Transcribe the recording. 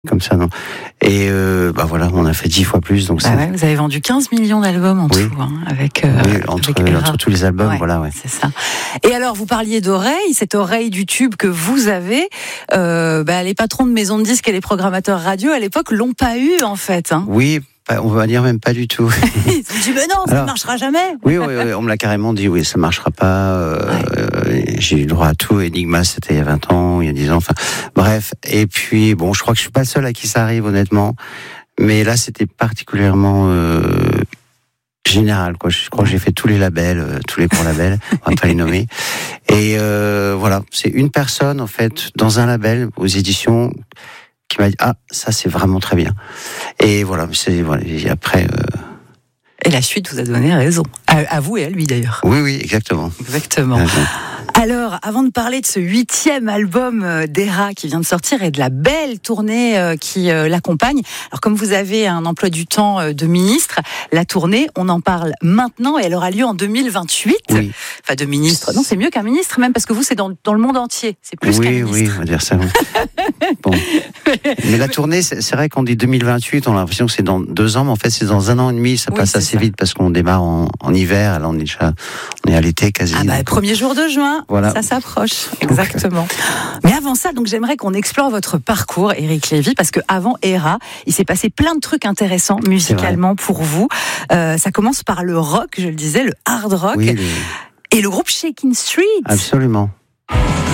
comme ça, non. Et voilà, on a fait 10 fois plus. Donc ouais, vous avez vendu 15 millions d'albums en tout, avec entre tous les albums, voilà. C'est ça. Et alors, vous parliez d'oreille, cette oreille du tube que vous avez, les patrons de maisons de disques et les programmateurs radio à l'époque l'ont pas eu en fait. Hein. Oui. On va dire même pas du tout. Ils ont dit mais non, ça ne marchera jamais. Oui, on me l'a carrément dit, oui, ça marchera pas. J'ai eu droit à tout. Enigma, c'était il y a 20 ans, il y a 10 ans, enfin, bref. Et puis, bon, je crois que je suis pas le seul à qui ça arrive, honnêtement. Mais là, c'était particulièrement général, quoi. Je crois que j'ai fait tous les labels, tous les gros labels, on va pas les nommer. Et voilà, c'est une personne, en fait, dans un label, aux éditions, qui m'a dit ça c'est vraiment très bien. Et voilà, et après et la suite vous a donné raison, à vous et à lui d'ailleurs. Oui, exactement. Alors, avant de parler de ce 8e album d'Era qui vient de sortir et de la belle tournée qui l'accompagne, alors comme vous avez un emploi du temps de ministre, la tournée, on en parle maintenant et elle aura lieu en 2028. Oui. Enfin, de ministre, non, c'est mieux qu'un ministre même, parce que vous, c'est dans le monde entier, c'est plus qu'un ministre. Oui, on va dire ça. Bon. Mais la tournée, c'est vrai qu'on dit 2028, on a l'impression que c'est dans 2 ans, mais en fait c'est dans 1 an et demi, ça passe assez vite parce qu'on démarre en hiver, alors on est à l'été quasi. Premier jour de juin, voilà. Ça s'approche, exactement. Mais avant ça, donc j'aimerais qu'on explore votre parcours, Éric Lévy, parce qu'avant Era, il s'est passé plein de trucs intéressants musicalement pour vous. Ça commence par le rock, je le disais, le hard rock, et le groupe Shakin' Street. Absolument.